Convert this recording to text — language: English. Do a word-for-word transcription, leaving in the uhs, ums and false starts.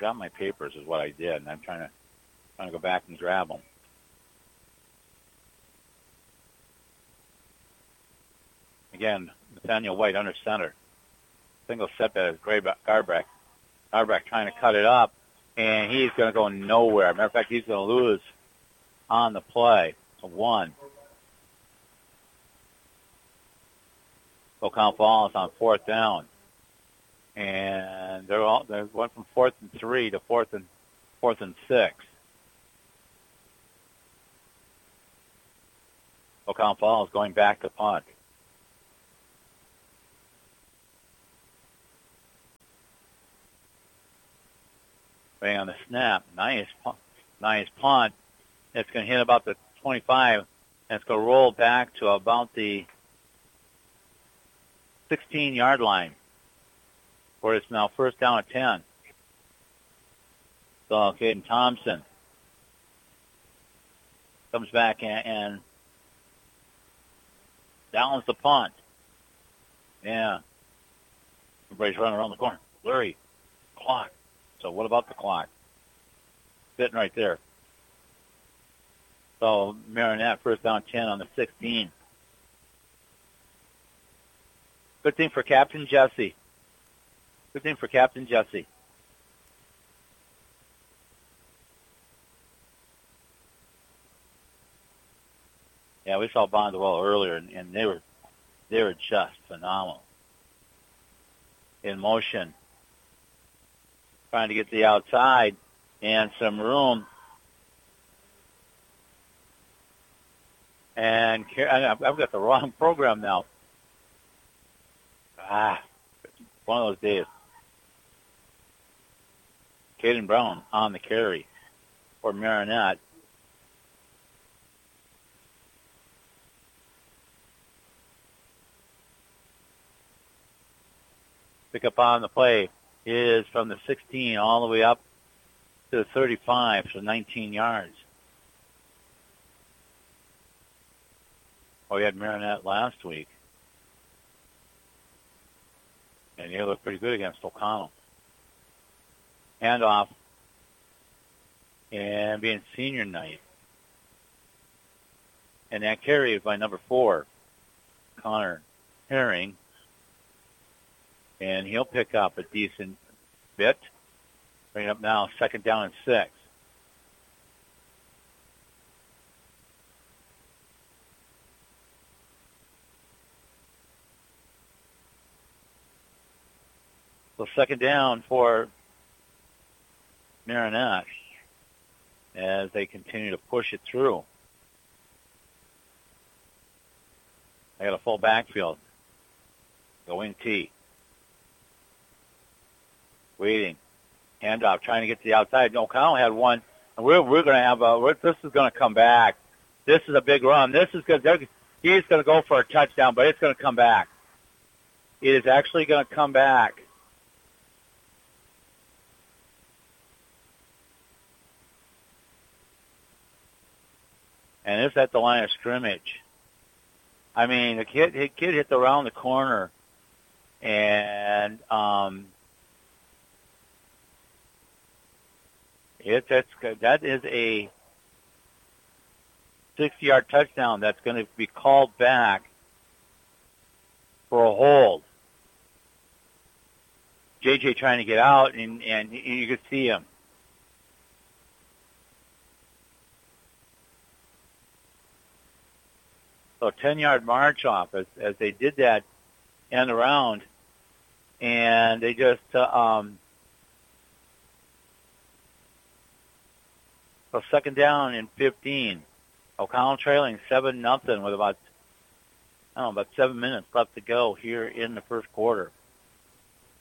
forgot my papers is what I did, and I'm trying to trying to go back and grab them. Again, Nathaniel White under center. Single set by Garbrack. Garbrack trying to cut it up, and he's going to go nowhere. Matter of fact, he's going to lose on the play. A one. Ocala Falls on fourth down. And they're all they went from fourth and three to fourth and fourth and six. Ocala Falls going back to punt. Waiting on the snap. Nice, nice punt. It's going to hit about the twenty-five, and it's going to roll back to about the sixteen-yard line, where it's now first down at ten. So Caden Thompson comes back and, and downs the punt. Yeah. Everybody's running around the corner. Larry, clock. So what about the clock? Sitting right there. So Marinette first down ten on the sixteen. Good thing for Captain Jesse. Good thing for Captain Jesse. Yeah, we saw Bondwell earlier, and, and they were they were just phenomenal. In motion, trying to get the outside and some room. And I've got the wrong program now. Ah, one of those days. Caden Brown on the carry for Marinette. Pick up on the play is from the sixteen all the way up to the thirty-five, so nineteen yards. Oh, we had Marinette last week. And they looked pretty good against O'Connell. Handoff. And being senior night. And that carry is by number four, Connor Herring. And he'll pick up a decent bit. Bring it up now, second down and six. So second down for Marinette as they continue to push it through. They got a full backfield. Going T. Waiting. Handoff, trying to get to the outside. O'Connell had one. And we're, we're going to have a, we're, this is going to come back. This is a big run. This is good. He's going to go for a touchdown, but it's going to come back. It is actually going to come back. And it's at the line of scrimmage. I mean, the kid, the kid hit around the corner, and um, it, that's, that is a sixty-yard touchdown that's going to be called back for a hold. J J trying to get out, and, and you could see him. So ten-yard march off as, as they did that end around, and they just uh, um, so second down and fifteen. O'Connell trailing seven nothing with about I don't know about seven minutes left to go here in the first quarter.